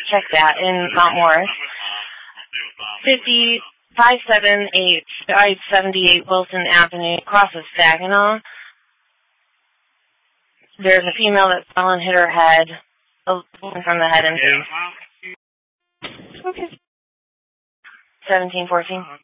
check that in Mount Morris. 578 Wilson Avenue, across of Saginaw. There's a female that fell and hit her head from the head injury. Okay. 1714.